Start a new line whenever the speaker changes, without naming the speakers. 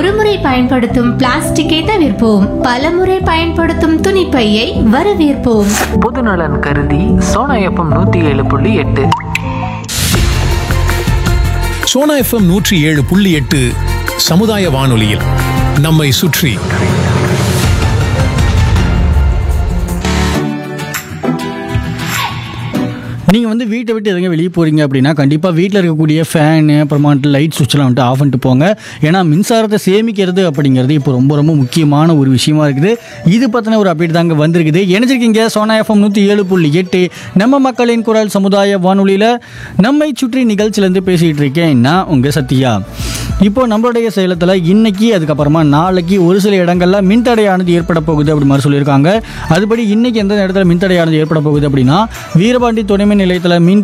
ஒருமுறை பயன்படுத்தும் பிளாஸ்டிக்கை தவிர்ப்போம். பலமுறை பயன்படுத்தும் துணிப்பையை வரவேற்போம்.
பொதுநலன் கருதி சோனா எஃப்எம் 107.8.
சோனா எஃப்எம் 107.8 சமுதாய வானொலியில் நம்மை சுற்றி.
நீங்கள் வீட்டை விட்டு எதுங்க வெளியே போகிறீங்க அப்படின்னா கண்டிப்பாக வீட்டில் இருக்கக்கூடிய ஃபேனு அப்புறமா லைட் சுவிட்செலாம் ஆஃப் பண்ணிட்டு போங்க. ஏன்னா மின்சாரத்தை சேமிக்கிறது அப்படிங்கிறது இப்போ ரொம்ப ரொம்ப முக்கியமான ஒரு விஷயமா இருக்குது. இது பற்றின ஒரு அப்டேட் தாங்க வந்திருக்குது. இணைஞ்சிருக்கீங்க சோனா எஃப்எம் 107.8 நம்ம மக்களின் குரல் சமுதாய வானொலியில் நம்மை சுற்றி நிகழ்ச்சியிலேருந்து பேசிகிட்டு இருக்கேன். நான் உங்கள் சத்யா. இப்போது நம்மளுடைய சேலத்தில் இன்னைக்கு அதுக்கப்புறமா நாளைக்கு ஒரு சில இடங்களில் மின்தடையானது ஏற்பட போகுது அப்படி மாதிரி சொல்லியிருக்காங்க. அதுபடி இன்னைக்கு எந்த இடத்துல மின்தடையானது ஏற்பட போகுது அப்படின்னா வீரபாண்டி துணைமின் நிலையத்தில் மின்